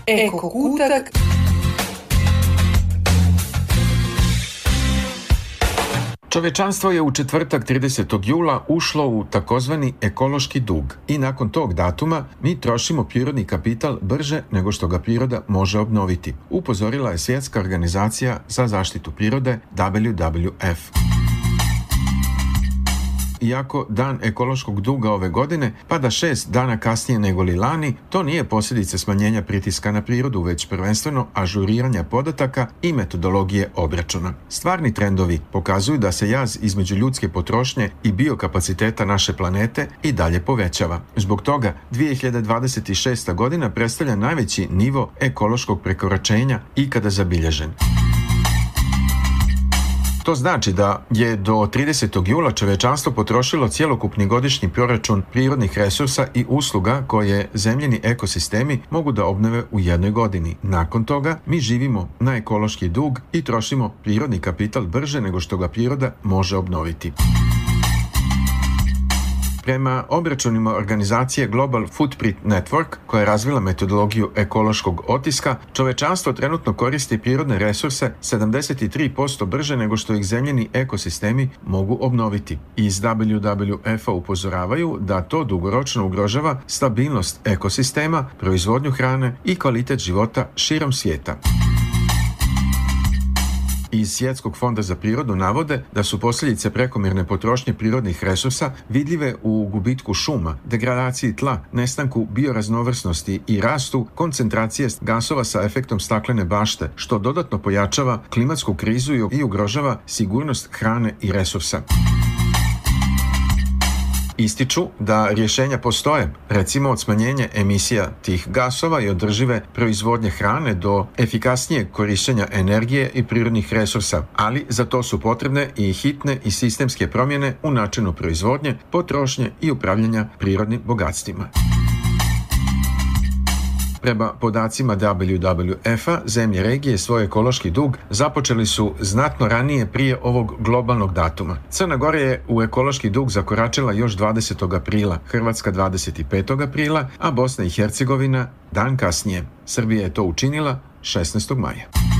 Eko kutak. Čovječanstvo je u četvrtak 30. jula ušlo u takozvani ekološki dug i nakon tog datuma mi trošimo prirodni kapital brže nego što ga priroda može obnoviti, upozorila je Svjetska organizacija za zaštitu prirode WWF. Iako dan ekološkog duga ove godine pada 6 dana kasnije nego li lani, to nije posljedica smanjenja pritiska na prirodu, već prvenstveno ažuriranja podataka i metodologije obračuna. Stvarni trendovi pokazuju da se jaz između ljudske potrošnje i biokapaciteta naše planete i dalje povećava. Zbog toga 2026. godina predstavlja najveći nivo ekološkog prekoračenja ikada zabilježen. To znači da je do 30. jula čovječanstvo potrošilo cjelokupni godišnji proračun prirodnih resursa i usluga koje zemljini ekosistemi mogu da obnove u jednoj godini. Nakon toga mi živimo na ekološki dug i trošimo prirodni kapital brže nego što ga priroda može obnoviti. Prema obračunima organizacije Global Footprint Network, koja je razvila metodologiju ekološkog otiska, čovječanstvo trenutno koristi prirodne resurse 73% brže nego što ih zemljeni ekosistemi mogu obnoviti. Iz WWF-a upozoravaju da to dugoročno ugrožava stabilnost ekosistema, proizvodnju hrane i kvalitet života širom svijeta. Iz Svjetskog fonda za prirodu navode da su posljedice prekomjerne potrošnje prirodnih resursa vidljive u gubitku šuma, degradaciji tla, nestanku bioraznovrsnosti i rastu koncentracije gasova sa efektom staklene bašte, što dodatno pojačava klimatsku krizu i ugrožava sigurnost hrane i resursa. Ističu da rješenja postoje, recimo od smanjenja emisija tih gasova i održive proizvodnje hrane do efikasnijeg korištenja energije i prirodnih resursa, ali za to su potrebne i hitne i sistemske promjene u načinu proizvodnje, potrošnje i upravljanja prirodnim bogatstvima. Prema podacima WWF-a, zemlje regije svoj ekološki dug započeli su znatno ranije prije ovog globalnog datuma. Crna Gora je u ekološki dug zakoračila još 20. aprila, Hrvatska 25. aprila, a Bosna i Hercegovina dan kasnije. Srbija je to učinila 16. maja.